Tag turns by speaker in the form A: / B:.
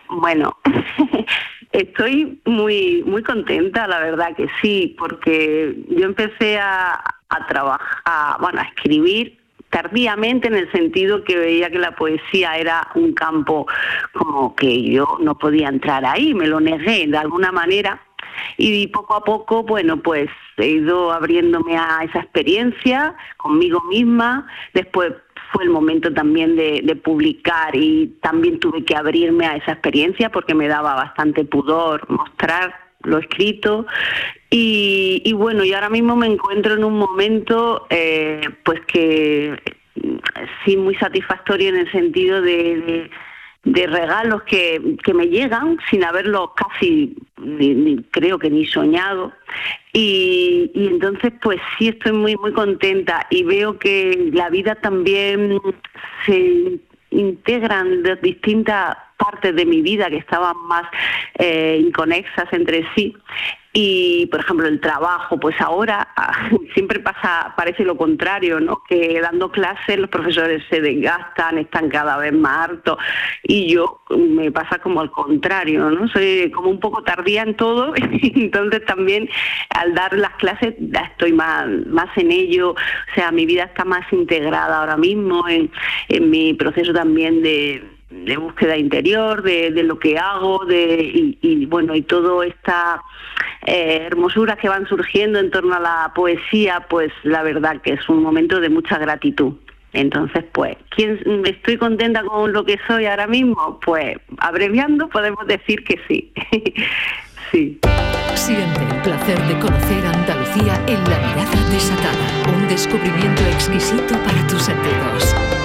A: Bueno, estoy muy contenta, la verdad que sí, porque yo empecé a trabajar, bueno, a escribir tardíamente, en el sentido que veía que la poesía era un campo como que yo no podía entrar ahí, me lo negué de alguna manera. Y poco a poco, bueno, pues he ido abriéndome a esa experiencia conmigo misma. Después fue el momento también de publicar, y también tuve que abrirme a esa experiencia porque me daba bastante pudor mostrar lo escrito. Y bueno, y ahora mismo me encuentro en un momento pues que sí, muy satisfactorio, en el sentido de regalos que me llegan sin haberlo casi creo que ni soñado, y entonces pues sí, estoy muy contenta, y veo que la vida también se integran de distintas partes de mi vida que estaban más inconexas entre sí. Y, por ejemplo, el trabajo, pues ahora siempre parece lo contrario, ¿no? Que dando clases los profesores se desgastan, están cada vez más hartos, y yo me pasa como al contrario, ¿no? Soy como un poco tardía en todo, entonces también al dar las clases ya estoy más en ello. O sea, mi vida está más integrada ahora mismo en mi proceso también de búsqueda interior, de lo que hago, y bueno, y todo esta hermosuras que van surgiendo en torno a la poesía, pues la verdad que es un momento de mucha gratitud. Entonces, pues, ¿estoy contenta con lo que soy ahora mismo? Pues, abreviando, podemos decir que sí. Sí.
B: Siente el placer de conocer Andalucía en La Mirada Desatada, un descubrimiento exquisito para tus sentidos.